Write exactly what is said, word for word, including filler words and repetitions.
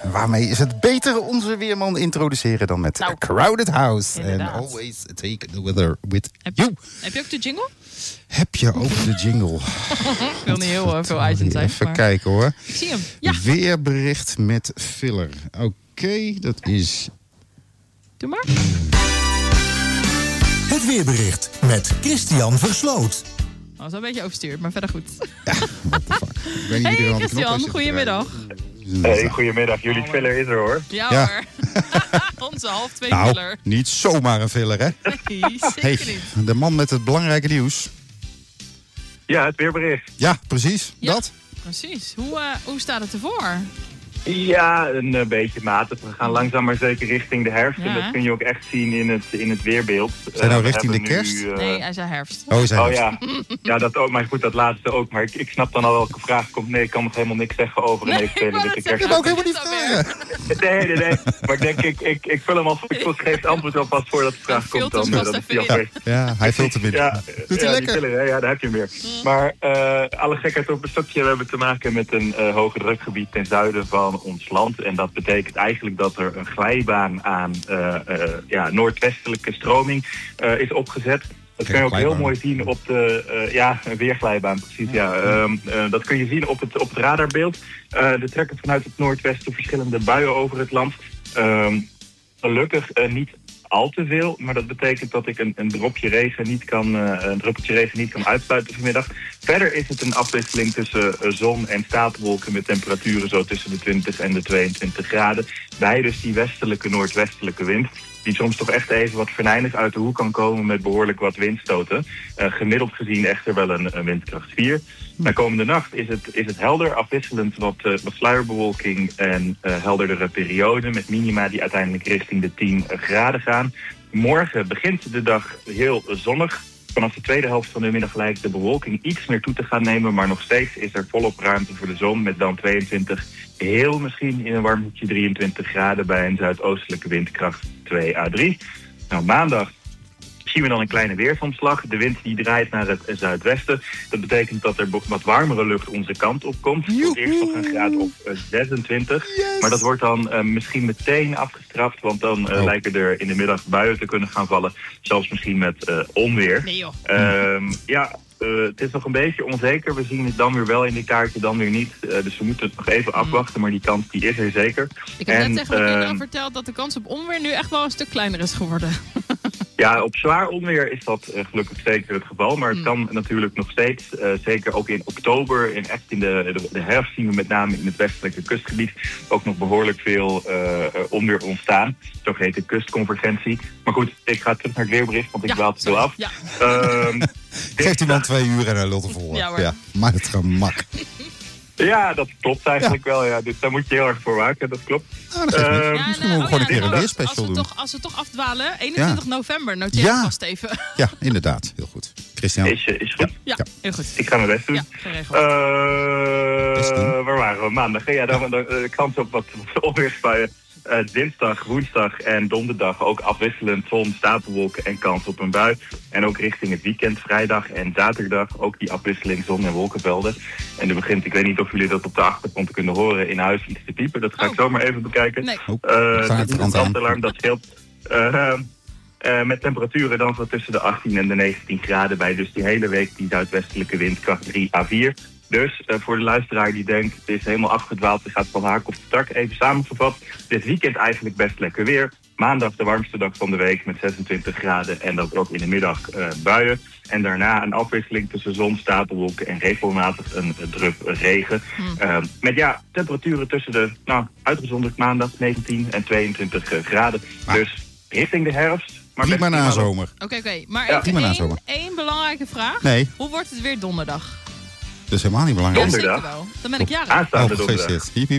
Waarmee is het beter onze weerman introduceren dan met Nou, A Crowded House. inderdaad. And always take the weather with Heb, you. heb je ook de jingle? Heb je ook de jingle? Ik wil niet heel uh, veel items zijn. Even maar... kijken hoor. Ik zie hem. Ja, Weerbericht met filler. Oké, okay, dat is... doe maar. Het weerbericht met Christian Versloot. Oh, dat is een beetje overstuurd, maar verder goed. What the fuck. Ik weet niet wie er Hey aan de knop Christian, zit te goedemiddag. draaien. Hey, goedemiddag. Jullie Oh, filler is er hoor. Ja, Ja. hoor. Onze half twee Nou, filler. niet zomaar een filler, hè? Nee, zeker Hey, niet. de man met het belangrijke nieuws. Ja, het weerbericht. Ja, precies. Ja. Dat. Precies. Hoe, uh, hoe staat het ervoor? Ja, een uh, beetje matig. We gaan langzaam maar zeker richting de herfst. Ja. En dat kun je ook echt zien in het, in het weerbeeld. Zijn nou Uh, we richting de hebben kerst? nu, uh, Nee, hij zei herfst. Oh, zijn Oh het. ja. Ja, dat ook. Maar goed, dat laatste ook. Maar ik, ik snap dan al welke vraag komt. Nee, ik kan nog helemaal niks zeggen over een Nee, eventuele ik wou witte net kerst. Ik heb ook helemaal Wat niet is dat vragen. Nee, nee, nee. Maar ik denk, ik, ik, ik vul hem al. Ik geef het antwoord alvast voordat de vraag Hij komt. filtert Dan, vast uh, dat even is die in. afweging. Ja, hij vult hem in. Ja, Doet hij ja, die lekker? filler, hè? Ja, daar heb je hem weer. Maar uh, alle gekheid op een stokje. We hebben te maken met een uh, hoge drukgebied ten zuiden van ons land. En dat betekent eigenlijk dat er een glijbaan aan uh, uh, ja, noordwestelijke stroming uh, is opgezet. Dat kun je ook heel Glijbaan. mooi zien op de uh, ja, een weerglijbaan, precies. Ja. Um, uh, dat kun je zien op het, op het radarbeeld. Uh, er trekken vanuit het noordwesten verschillende buien over het land. Um, gelukkig uh, niet al te veel, maar dat betekent dat ik een, een dropje regen niet kan, uh, een druppeltje regen niet kan uitsluiten vanmiddag. Verder is het een afwisseling tussen uh, zon en stapelwolken met temperaturen zo tussen de twintig en de tweeëntwintig graden. Bij dus die westelijke noordwestelijke wind, die soms toch echt even wat venijnig uit de hoek kan komen met behoorlijk wat windstoten. Uh, gemiddeld gezien echter wel een, een windkracht vier. Na komende nacht is het, is het helder, afwisselend wat, uh, wat sluierbewolking en uh, helderdere perioden met minima die uiteindelijk richting de tien graden gaan. Morgen begint de dag heel zonnig. Vanaf de tweede helft van de middag lijkt de bewolking iets meer toe te gaan nemen, maar nog steeds is er volop ruimte voor de zon met dan tweeëntwintig, heel misschien in een warm hoekje drieëntwintig graden bij een zuidoostelijke windkracht twee à drie. Nou, maandag zien we dan een kleine weersomslag. De wind die draait naar het zuidwesten. Dat betekent dat er wat warmere lucht onze kant op komt. Voor eerst nog een graad op uh, zesentwintig. Yes. Maar dat wordt dan uh, misschien meteen afgestraft. Want dan uh, Oh. lijken er in de middag buien te kunnen gaan vallen. Zelfs misschien met uh, onweer. Nee joh. Um, ja, uh, het is nog een beetje onzeker. We zien het dan weer wel in de kaartje, dan weer niet. Uh, dus we moeten het nog even afwachten. Maar die kans die is er zeker. Ik heb En, net tegen mijn kinderen ehm, verteld dat de kans op onweer nu echt wel een stuk kleiner is geworden. Ja, op zwaar onweer is dat uh, gelukkig zeker het geval. Maar het Mm. kan natuurlijk nog steeds, uh, zeker ook in oktober, in echt in de, de, de herfst zien we met name in het westelijke kustgebied ook nog behoorlijk veel uh, onweer ontstaan. Zogeheten kustconvergentie. Maar goed, ik ga terug naar het weerbericht, want ik Ja, dwaal te veel sorry. af. Ja. Ehm, Geeft iemand twee uur en hij lult er vol. Ja, hoor. Ja, maar het gemak. ja, dat klopt eigenlijk wel. Ja. Dus daar moet je heel erg voor waken, dat klopt. Nou, dat geeft niet. Ehm, Ja, Misschien nou, moeten we gewoon oh een keer ja, een nou, weerspecial als we doen. Toch, als we toch afdwalen, eenentwintig november, noteer Ja. het vast even. Ja, inderdaad. Heel goed. Christian. Is, uh, is goed. Ja, Ja. heel goed. Ik ga mijn best doen. Ja, geregeld. Uh, Best doen. waar waren we? Maandag. Ja, dan de uh, kans op wat onweersbuien. Uh, dinsdag, woensdag en donderdag ook afwisselend zon, stapelwolken en kans op een bui. En ook richting het weekend, vrijdag en zaterdag ook die afwisseling zon- en wolkenvelden. En er begint, ik weet niet of jullie dat op de achtergrond kunnen horen, in huis iets te piepen. Dat ga ik Oh. zomaar even bekijken. Nee. Oh, Uh, staat het er aan. brandalarm, dat scheelt. Uh, uh, met temperaturen dan zo tussen de achttien en de negentien graden bij. Dus die hele week die zuidwestelijke windkracht drie à vier. Dus uh, voor de luisteraar die denkt, het is helemaal afgedwaald, het gaat van de haak op de tak. Even samengevat, dit weekend eigenlijk best lekker weer. Maandag de warmste dag van de week met zesentwintig graden en dat ook in de middag uh, buien. En daarna een afwisseling tussen zon, stapelwolken en regelmatig een, een drup regen. Hmm. Uh, met ja, temperaturen tussen de, nou, uitgezonderd maandag negentien en tweeëntwintig uh, graden. Maar- Dus richting de herfst. Maar Prima best na prima nog. zomer. Oké, oké. Maar Ja. even Prima na één, zomer. één belangrijke vraag. Nee, Hoe wordt het weer donderdag? dat is helemaal niet Ja, belangrijk. Donderdag? zeker wel. Dan ben ik jarig. Aanstaande Oh, donderdag. gefeliciteerd. Hiep, hiep.